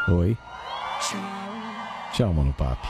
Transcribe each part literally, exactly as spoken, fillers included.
Oi. Tchau, Mano Papi.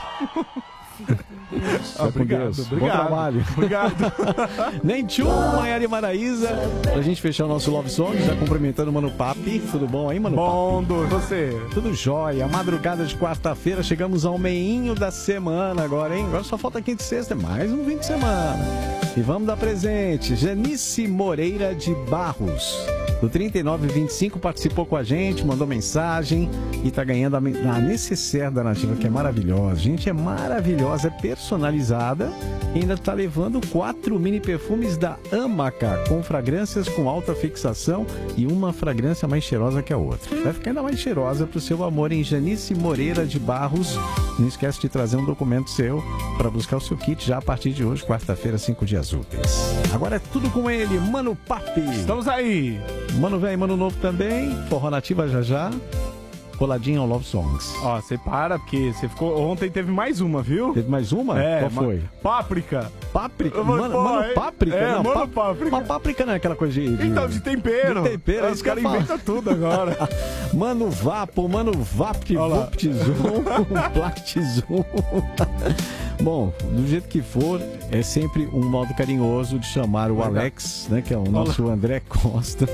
Ah, obrigado, obrigado. Bom trabalho. Obrigado. Nem tchum, Maiara e Maraísa. Pra gente fechar o nosso Love Song, já cumprimentando o Mano Papi. Tudo bom aí, Mano Bom, Papi? Bom, você? Tudo jóia. Madrugada de quarta-feira, chegamos ao meinho da semana agora, hein? Agora só falta quinta e sexta, mais um fim de semana. E vamos dar presente. Janice Moreira de Barros, do trinta e nove vinte e cinco, participou com a gente, mandou mensagem e tá ganhando a, a necessaire da Nativa, que é maravilhosa. Gente, é maravilhosa, é personalizada e ainda tá levando quatro mini perfumes da Amaca, com fragrâncias com alta fixação e uma fragrância mais cheirosa que a outra. Vai ficar ainda mais cheirosa pro seu amor em Janice Moreira de Barros. Não esquece de trazer um documento seu para buscar o seu kit já a partir de hoje, quarta-feira, cinco dias úteis. Agora é tudo com ele, Mano Papi. Estamos aí. Mano velho, mano novo também, Forró Nativa já já, coladinho ao Love Songs. Ó, você para, porque você ficou... Ontem teve mais uma, viu? Teve mais uma? É, qual foi? Páprica. Páprica? Vou, Mano, pô, mano é, páprica? É, não, mano pá, páprica. Mas páprica não é aquela coisa de... de então, de tempero. De tempero, Os caras fala. inventam tudo agora. Mano Vapo, Mano Vapt, Vuptzum, Platzum. Bom, do jeito que for, é sempre um modo carinhoso de chamar o Alex, né, que é o nosso André Costa.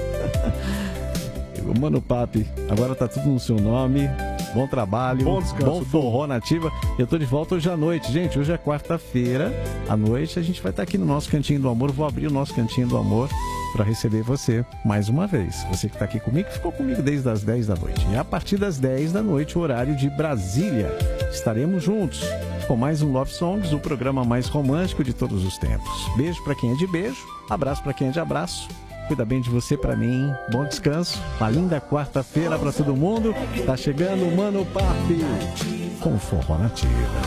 O Mano Papi, agora tá tudo no seu nome. Bom trabalho, bom descanso, bom forró nativa. Eu tô de volta hoje à noite, gente. Hoje é quarta-feira, à noite a gente vai estar aqui no nosso Cantinho do Amor. Vou abrir o nosso Cantinho do Amor para receber você mais uma vez. Você que tá aqui comigo, ficou comigo desde as dez da noite. E a partir das dez da noite, o horário de Brasília, estaremos juntos com mais um Love Songs, o programa mais romântico de todos os tempos. Beijo para quem é de beijo, abraço para quem é de abraço. Cuida bem de você, pra mim. Bom descanso. Uma linda quarta-feira pra todo mundo. Tá chegando o Mano Papi com Forró Nativa.